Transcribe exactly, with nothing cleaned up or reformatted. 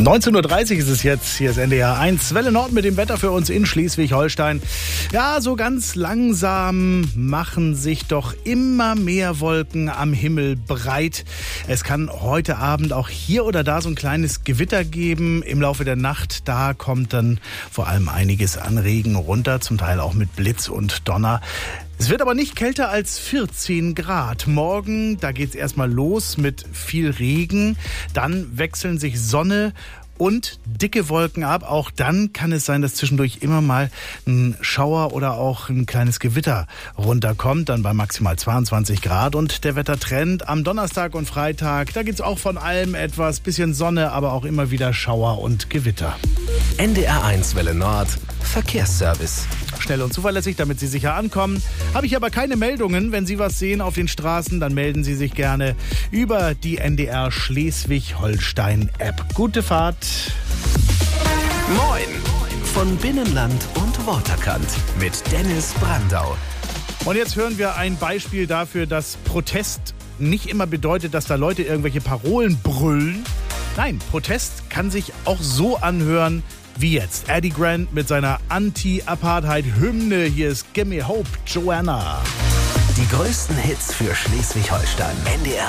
neunzehn Uhr dreißig ist es jetzt. Hier ist N D R eins. Welle Nord mit dem Wetter für uns in Schleswig-Holstein. Ja, so ganz langsam machen sich doch immer mehr Wolken am Himmel breit. Es kann heute Abend auch hier oder da so ein kleines Gewitter geben. Im Laufe der Nacht, da kommt dann vor allem einiges an Regen runter, zum Teil auch mit Blitz und Donner. Es wird aber nicht kälter als vierzehn Grad. Morgen, da geht's erstmal los mit viel Regen. Dann wechseln sich Sonne und dicke Wolken ab. Auch dann kann es sein, dass zwischendurch immer mal ein Schauer oder auch ein kleines Gewitter runterkommt. Dann bei maximal zweiundzwanzig Grad. Und der Wettertrend am Donnerstag und Freitag, da gibt's auch von allem etwas. Bisschen Sonne, aber auch immer wieder Schauer und Gewitter. N D R eins Welle Nord Verkehrsservice. Schnell und zuverlässig, damit Sie sicher ankommen. Habe ich aber keine Meldungen. Wenn Sie was sehen auf den Straßen, dann melden Sie sich gerne über die N D R Schleswig-Holstein-App. Gute Fahrt. Moin von Binnenland und Waterkant mit Dennis Brandau. Und jetzt hören wir ein Beispiel dafür, dass Protest nicht immer bedeutet, dass da Leute irgendwelche Parolen brüllen. Nein, Protest kann sich auch so anhören wie jetzt. Eddie Grant mit seiner Anti-Apartheid-Hymne. Hier ist Gimme Hope, Joanna. Die größten Hits für Schleswig-Holstein. N D R